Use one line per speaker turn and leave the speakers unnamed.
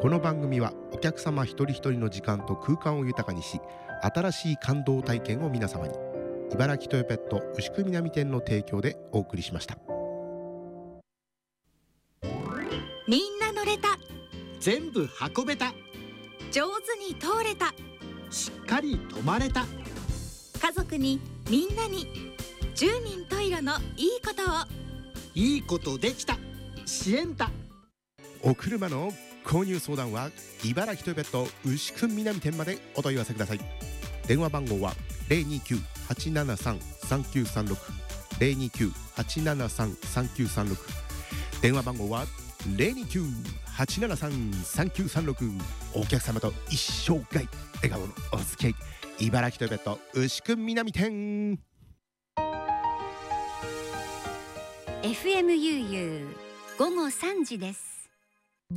この番組はお客様一人一人の時間と空間を豊かにし、新しい感動体験を皆様に。茨城トヨペット牛久南店の提供でお送りしました。
みんな乗れた、
全部運べた、
上手に通れた、
しっかり止まれた、
家族にみんなに十人十色のいいことを、
いいことできた、支援だ。
お車の購入相談は茨城トヨペット牛久南店までお問い合わせください。電話番号は 029-873-3936 029-873-3936 電話番号は 029-873-3936。 お客様と一生涯笑顔のお付き合い、茨城トヨペット牛久南店。
FMUU 午後3時です。